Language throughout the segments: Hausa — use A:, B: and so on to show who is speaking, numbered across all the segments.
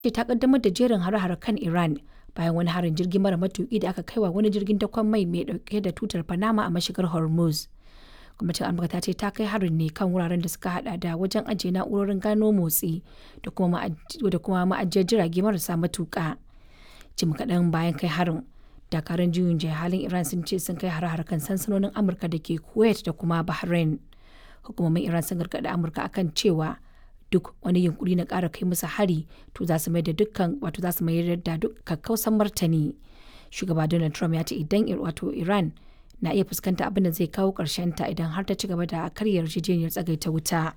A: ce ta kaddamar da jerin hare-hare kan Iran bayan wani harin jirgin mara matuki da aka kaiwa wani jirgin dakon mai mai dauke da tutar Panama a mashigar Hormuz. Gwamnatin Amurka ta ce ta kai harin ne kan wuraren da suka hada da wajen ajiye na'urorin gano motsi da kuma ma'ajiyar jirage marasa matuka. Jim kaɗan bayan kai harin, dakarun juyin juya halin Iran sun ce sun kai hare-hare kan sansanonin Amurka da ke Kuwait da kuma Bahrain. Hukumomin Iran sun gargaɗi Amurka akan cewa duk wani yunkuri na ƙara kai musu hari to za su mayar da duk kakkausan martani. Shugaba Donald Trump ya ce idan Iran na iya fuskanta abin da zai kawo ta idan har ta ci gaba da karya yarjejeniyar tsagaita wuta.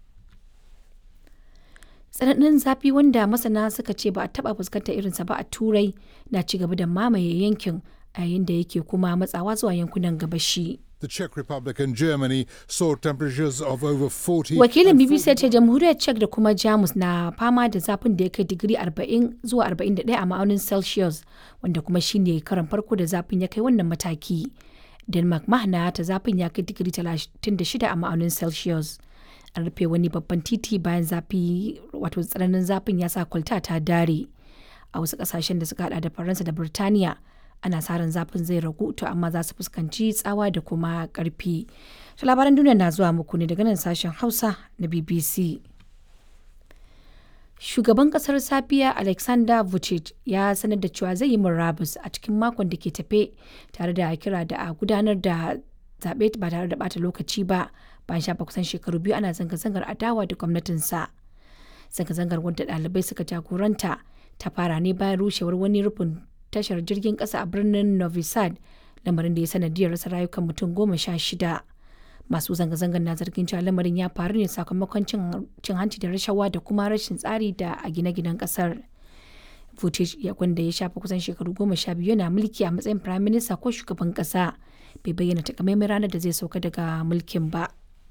A: Tsananin zafi wanda masana suka ce ba a taɓa fuskanta irinsa ba a Turai na ci gaba da mamaye yankin a yayin da yake kuma matsawa zuwa yankunan gabashi.
B: The Czech Republic and Germany saw temperatures of over 40.
A: Wakilin BBC ya ce jamhuriyar Czech da kuma Jamus na fama da zafin da ya kai digiri 40 zuwa 41 a ma'aunin Celsius, wanda kuma shine karan farko da zafin ya kai wannan mataki. Denmark mahana ta zafin ya kai digiri 36 a ma'aunin Celsius. An rufe wani babban titi bayan tsananin zafin ya sa kwalta ta dare. A wasu kasashen da suka hada da Faransa da Birtaniya ana sa ran zafin zai ragu to amma za su fuskanci tsawa da kuma karfi. To labaran duniya na zuwa muku ne daga nan sashen Hausa na BBC. Shugaban kasar Sabiya Alexander Vucic ya sanar da cewa zai yi murabus a cikin makon da ke tafe tare da kira da a gudanar da zaɓe ba tare da bata lokaci ba bayan shafa kusan shekaru biyu ana zanga-zangar adawa da gwamnatinsa. Zanga-zangar wadda ɗalibai suka jagoranta ta fara ne bayan rushewar wani rufin tashar jirgin ƙasa a birnin Novi Sad, lamarin da ya sanadiyar rasa rayukan mutum 16. Masu zanga-zangar na zargin cewa lamarin ya faru ne sakamakon cin hanci da rashawa da kuma rashin tsari da a gine-ginen ƙasar. Vucic wanda ya shafa kusan shekaru 12 yana mulki a matsayin firayim minista ko shugaban ƙasa bai bayyana takamaiman ranar da zai sauka daga mulkin ba.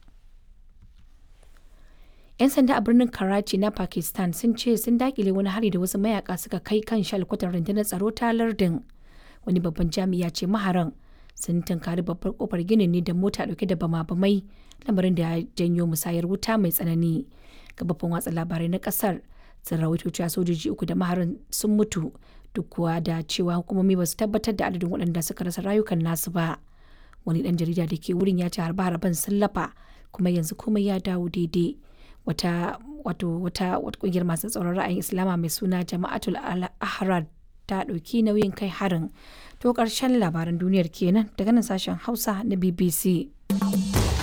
A: 'Yan sanda a birnin Karachi na Pakistan sun ce sun dakile wani hari da wasu mayaka suka kai kan shalkwatar rundunar tsaro ta lardin. Wani babban jami'i ya ce maharan sun tunkari babbar kofar ginin ne da mota dauke da bama-bamai, lamarin da ya janyo musayar wuta mai tsanani. Gababban watsa labarai na kasar sun rawaito cewa sojoji 3 da maharan sun mutu duk kuwa da cewa hukumomi ba su tabbatar da adadin waɗanda suka rasa rayukan nasu ba. Wani ɗan jarida da ke wurin ya ce harbe-harben sun lafa kuma yanzu komai ya dawo daidai. Wata kungiyar masu tsaron ra'ayin Islama mai suna Jama'atul Al-Ahrar ta ɗauki nauyin kai harin. To ƙarshen labaran duniyar kenan daga nan sashen Hausa na BBC.